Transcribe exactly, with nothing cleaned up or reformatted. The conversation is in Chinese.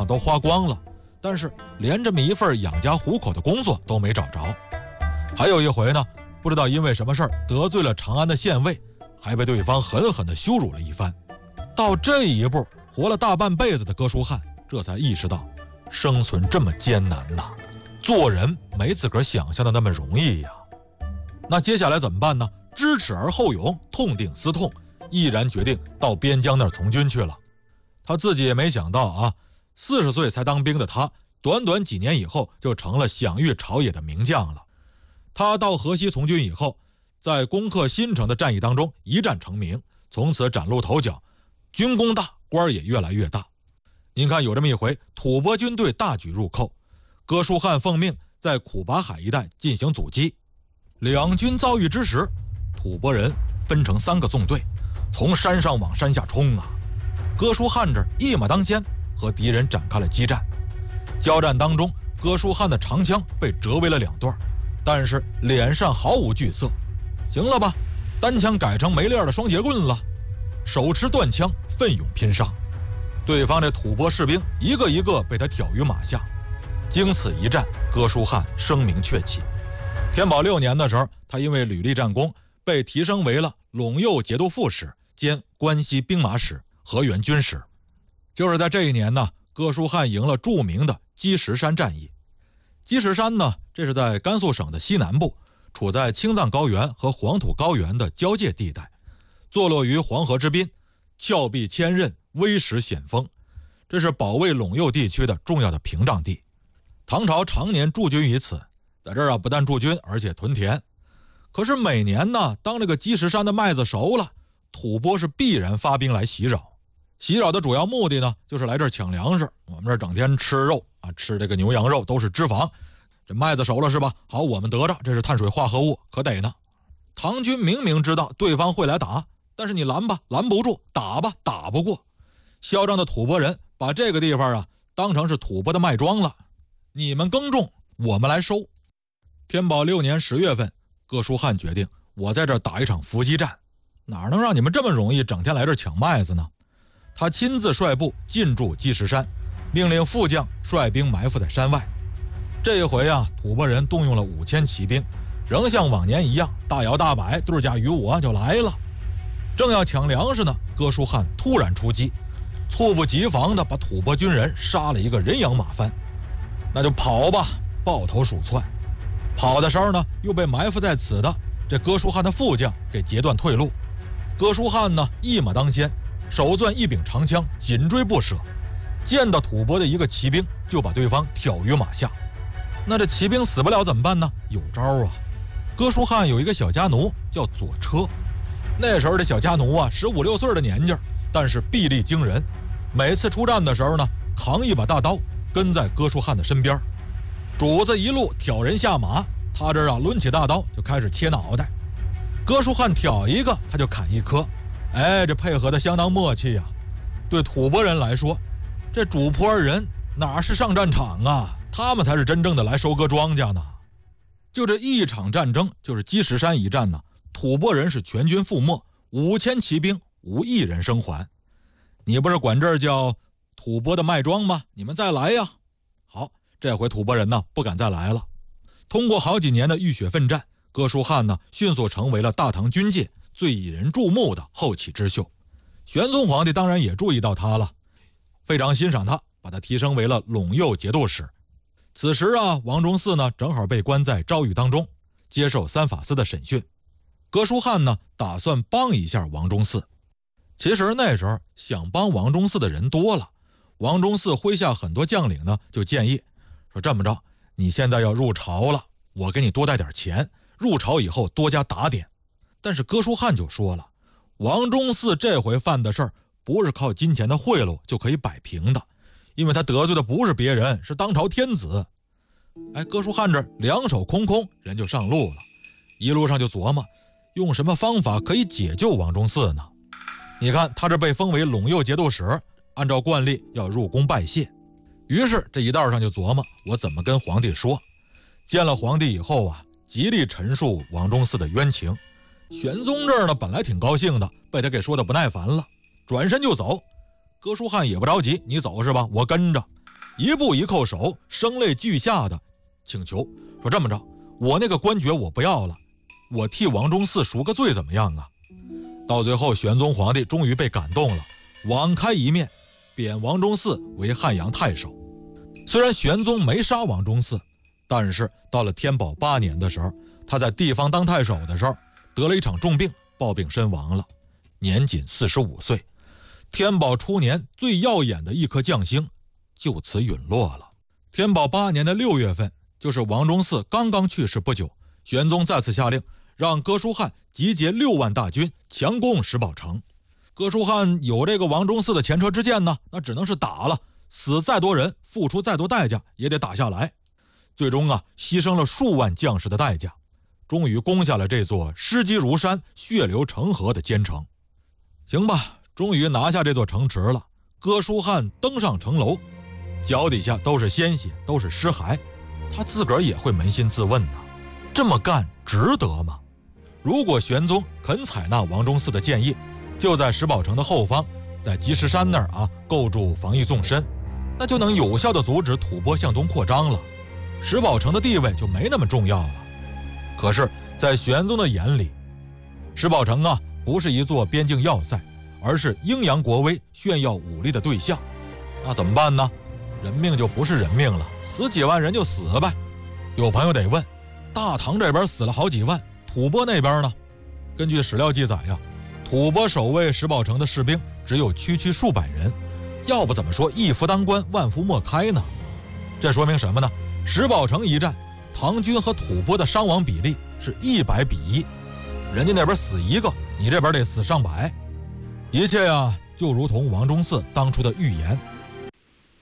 都花光了，但是连这么一份养家糊口的工作都没找着。还有一回呢，不知道因为什么事儿得罪了长安的县尉，还被对方狠狠地羞辱了一番。到这一步，活了大半辈子的哥舒翰这才意识到生存这么艰难呐，做人没自个儿想象的那么容易呀。那接下来怎么办呢？知耻而后勇，痛定思痛，毅然决定到边疆那儿从军去了。他自己也没想到啊，四十岁才当兵的他，短短几年以后就成了享誉朝野的名将了。他到河西从军以后，在攻克新城的战役当中一战成名，从此崭露头角，军功大，官也越来越大。您看有这么一回，吐蕃军队大举入寇，哥舒翰奉命在苦拔海一带进行阻击。两军遭遇之时，吐蕃人分成三个纵队，从山上往山下冲啊。哥舒翰这一马当先，和敌人展开了激战。交战当中，哥舒翰的长枪被折为了两段，但是脸上毫无惧色。行了吧，单枪改成没链的双节棍了，手持断枪奋勇拼杀。对方这吐蕃士兵一个一个被他挑于马下。经此一战，哥舒翰声名鹊起。天宝六年的时候，他因为屡立战功，被提升为了陇右节度副使兼关西兵马使、河源军使。就是在这一年呢，哥舒翰赢了著名的积石山战役。积石山呢，这是在甘肃省的西南部，处在青藏高原和黄土高原的交界地带，坐落于黄河之滨，峭壁千仞，危石险峰，这是保卫陇右地区的重要的屏障地。唐朝常年驻军于此，在这儿啊，不但驻军，而且屯田。可是每年呢，当这个积石山的麦子熟了，吐蕃是必然发兵来袭扰。袭扰的主要目的呢，就是来这儿抢粮食。我们这儿整天吃肉啊，吃这个牛羊肉都是脂肪，这麦子熟了是吧？好，我们得着，这是碳水化合物，可得呢。唐军明明知道对方会来打，但是你拦吧，拦不住；打吧，打不过。嚣张的吐蕃人把这个地方啊当成是吐蕃的麦庄了，你们耕种，我们来收。天宝六年十月份，哥舒翰决定，我在这儿打一场伏击战，哪能让你们这么容易整天来这儿抢麦子呢？他亲自率部进驻积石山，命令副将率兵埋伏在山外。这一回啊，吐蕃人动用了五千骑兵，仍像往年一样大摇大摆，对甲于我就来了。正要抢粮食呢，哥舒翰突然出击，猝不及防地把吐蕃军人杀了一个人仰马翻。那就跑吧，抱头鼠窜。跑的时候呢，又被埋伏在此的这哥舒翰的副将给截断退路。哥舒翰呢，一马当先，手攥一柄长枪，紧追不舍。见到吐蕃的一个骑兵，就把对方挑于马下。那这骑兵死不了怎么办呢？有招啊！哥舒翰有一个小家奴叫左车，那时候这小家奴啊，十五六岁的年纪，但是臂力惊人。每次出战的时候呢，扛一把大刀，跟在哥舒翰的身边。主子一路挑人下马，他这儿啊抡起大刀就开始切脑袋。哥舒翰挑一个，他就砍一颗。哎，这配合的相当默契呀、啊。对吐蕃人来说，这主仆二人哪是上战场啊？他们才是真正的来收割庄稼呢。就这一场战争，就是积石山一战呢，吐蕃人是全军覆没，五千骑兵无一人生还。你不是管这儿叫吐蕃的麦庄吗？你们再来呀！好，这回吐蕃人呢不敢再来了。通过好几年的浴血奋战，哥舒翰呢迅速成为了大唐军界最引人注目的后起之秀。玄宗皇帝当然也注意到他了，非常欣赏他，把他提升为了陇右节度使。此时啊，王忠嗣呢正好被关在诏狱当中，接受三法司的审讯。哥舒翰呢打算帮一下王忠嗣。其实那时候想帮王忠嗣的人多了，王忠嗣麾下很多将领呢就建议说，这么着，你现在要入朝了，我给你多带点钱，入朝以后多加打点。但是哥舒翰就说了，王忠嗣这回犯的事儿不是靠金钱的贿赂就可以摆平的，因为他得罪的不是别人，是当朝天子。哎，哥舒翰这两手空空，人就上路了，一路上就琢磨用什么方法可以解救王忠嗣呢？你看他这被封为陇右节度使，按照惯例要入宫拜谢。于是这一道上就琢磨我怎么跟皇帝说。见了皇帝以后啊，极力陈述王忠嗣的冤情。玄宗这儿呢本来挺高兴的，被他给说的不耐烦了，转身就走。哥舒翰也不着急，你走是吧？我跟着。 一步一叩首，声泪俱下的请求说：“这么着，我那个官爵我不要了，我替王忠嗣赎个罪怎么样啊？”到最后，玄宗皇帝终于被感动了，网开一面，贬王忠嗣为汉阳太守。虽然玄宗没杀王忠嗣，但是到了天宝八年的时候，他在地方当太守的时候得了一场重病，暴病身亡了，年仅四十五岁。天宝初年最耀眼的一颗将星就此陨落了。天宝八年的六月份，就是王忠嗣刚刚去世不久，玄宗再次下令让哥舒翰集结六万大军强攻石宝城。哥舒翰有这个王忠嗣的前车之鉴呢，那只能是打了，死再多人，付出再多代价也得打下来。最终啊，牺牲了数万将士的代价，终于攻下了这座尸积如山、血流成河的坚城。行吧，终于拿下这座城池了。哥舒翰登上城楼，脚底下都是鲜血，都是尸骸，他自个儿也会扪心自问呐，这么干值得吗？如果玄宗肯采纳王忠嗣的建议，就在石宝城的后方，在积石山那儿啊构筑防御纵深，那就能有效地阻止吐蕃向东扩张了，石宝城的地位就没那么重要了。可是在玄宗的眼里，石宝城啊不是一座边境要塞，而是鹰扬国威、炫耀武力的对象。那怎么办呢？人命就不是人命了，死几万人就死呗。有朋友得问，大唐这边死了好几万，吐蕃那边呢？根据史料记载呀，吐蕃守卫石宝城的士兵只有区区数百人，要不怎么说一夫当关，万夫莫开呢？这说明什么呢？石宝城一战，唐军和吐蕃的伤亡比例是一百比一，人家那边死一个，你这边得死上百。一切呀，就如同王忠嗣当初的预言，